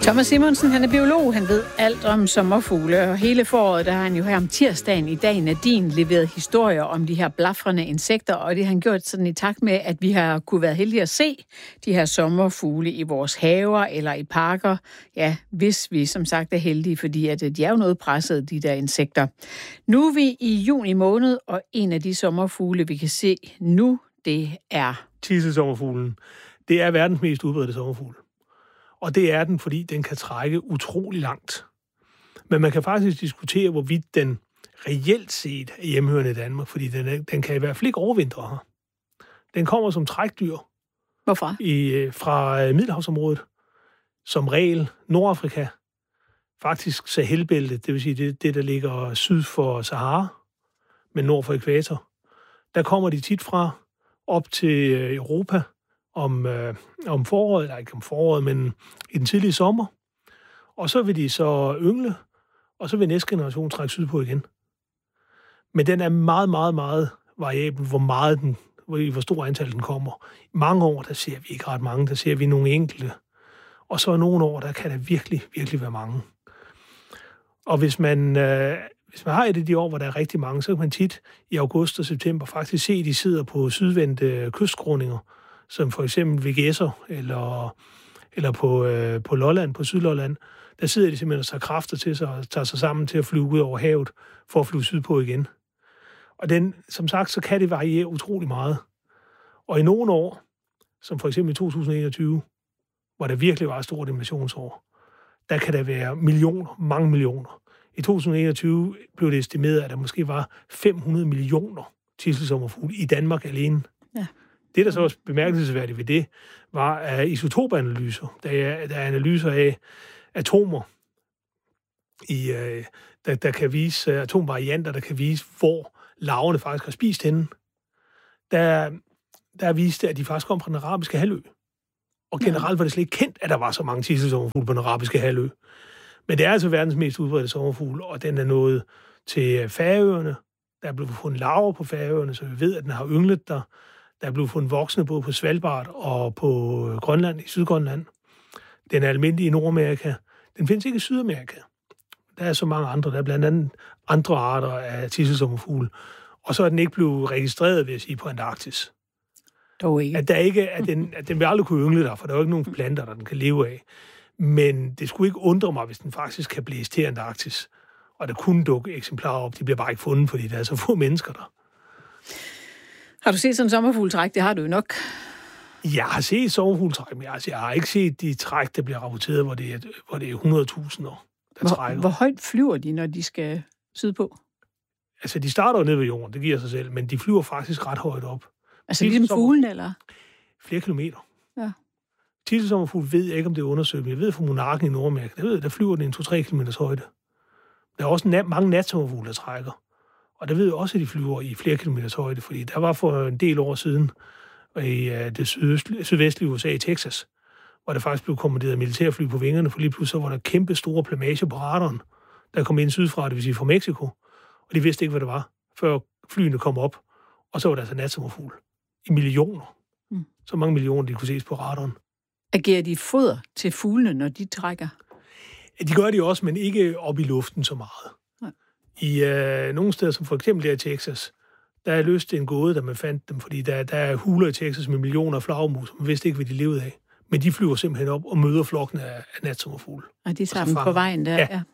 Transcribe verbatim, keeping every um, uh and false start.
Thomas Simonsen, han er biolog, han ved alt om sommerfugle, og hele foråret, der har han jo her om tirsdagen i Dagen er din leveret historier om de her blafrende insekter, og det har han gjort sådan i takt med, at vi har kunne være heldige at se de her sommerfugle i vores haver eller i parker, ja, hvis vi som sagt er heldige, fordi at de er jo noget presset, de der insekter. Nu er vi i juni måned, og en af de sommerfugle, vi kan se nu, det er Tidselsommerfuglen. Det er verdens mest udbredte sommerfugl. Og det er den, fordi den kan trække utrolig langt. Men man kan faktisk diskutere, hvorvidt den reelt set er hjemmehørende i Danmark, fordi den, er, den kan i hvert fald ikke overvintre her. Den kommer som trækdyr. Hvorfor? I, fra Middelhavsområdet. Som regel Nordafrika. Faktisk Sahelbæltet, det vil sige det, det, der ligger syd for Sahara, men nord for ækvator. Der kommer de tit fra op til Europa, om, øh, om foråret, eller ikke om foråret, men i den tidlige sommer. Og så vil de så yngle, og så vil næste generation trække sydpå igen. Men den er meget, meget, meget variabel, hvor meget den, hvor, hvor stor antal den kommer. I mange år, der ser vi ikke ret mange, der ser vi nogle enkelte. Og så nogle år, der kan der virkelig, virkelig være mange. Og hvis man, øh, hvis man har et af de år, hvor der er rigtig mange, så kan man tit i august og september faktisk se, at de sidder på sydvendte kystskråninger, som for eksempel ved Gedser, eller, eller på, øh, på Lolland, på Sydlolland, der sidder de simpelthen og tager kræfter til sig og tager sig sammen til at flyve ud over havet, for at flyve sydpå igen. Og den, som sagt, så kan det variere utrolig meget. Og i nogle år, som for eksempel i to tusind og enogtyve, hvor der virkelig var et stort invasionsår, der kan der være millioner, mange millioner. I to tusind og enogtyve blev det estimeret, at der måske var fem hundrede millioner tidselsommerfugle i Danmark alene. Ja. Det, der så også bemærkelsesværdigt ved det, var af isotopanalyser. Der er, der er analyser af atomer, i, der, der kan vise atomvarianter, der kan vise, hvor larverne faktisk har spist henne. Der, der er vist, at de faktisk kom fra den arabiske halvø. Og generelt var det slet ikke kendt, at der var så mange tidselsommerfugle på den arabiske halvø. Men det er altså verdens mest udbredte sommerfugl, og den er nået til Færøerne. Der er blevet fundet larver på Færøerne, så vi ved, at den har ynglet der. Der er blevet fundet voksne både på Svalbard og på Grønland, i Sydgrønland. Den er almindelig i Nordamerika. Den findes ikke i Sydamerika. Der er så mange andre. Der er blandt andet andre arter af tidselsommerfugle. Og så er den ikke blevet registreret, vil jeg sige, på Antarktis. Dog ikke. At, der ikke, at, den, at den vil aldrig kunne yngle der, for der er jo ikke nogen planter, der den kan leve af. Men det skulle ikke undre mig, hvis den faktisk kan blæse til Antarktis. Og der kunne dukke eksemplarer op. De bliver bare ikke fundet, fordi der er så få mennesker der. Har du set sådan en sommerfugletræk? Det har du jo nok. Jeg har set sommerfugletræk, men altså, jeg har ikke set de træk, der bliver rapporteret, hvor det er, hvor det er hundrede tusinder, der hvor, trækker. Hvor højt flyver de, når de skal sydpå? Altså, de starter jo nede ved jorden, det giver sig selv, men de flyver faktisk ret højt op. Altså ligesom fuglen, eller? Flere kilometer. Ja. Tidselsommerfugl ved jeg ikke, om det er undersøgt, men jeg ved fra monarken i Nordamerika, der ved der flyver den en to til tre kilometers højde. Der er også nat, mange natsommerfugle, der trækker. Og der ved jeg også, at de flyver i flere kilometers højde, fordi der var for en del år siden i det sydvestlige U S A, i Texas, hvor der faktisk blev kommanderet militærfly på vingerne, for lige pludselig var der kæmpe store plamager på radaren, der kom ind sydfra, det vil sige fra Mexico, og de vidste ikke, hvad det var, før flyene kom op, og så var der altså natsommerfugl i millioner. Mm. Så mange millioner, de kunne ses på radaren. Agerer de foder til fuglene, når de trækker? De gør de også, men ikke op i luften så meget. Nej. I øh, nogle steder, som for eksempel der i Texas, der er løst en gåde, da man fandt dem, fordi der, der er huler i Texas med millioner af flagermus, og man vidste ikke, hvad de levede af. Men de flyver simpelthen op og møder flokken af, af natsommerfugle. Og de tager dem på vejen der, ja. ja.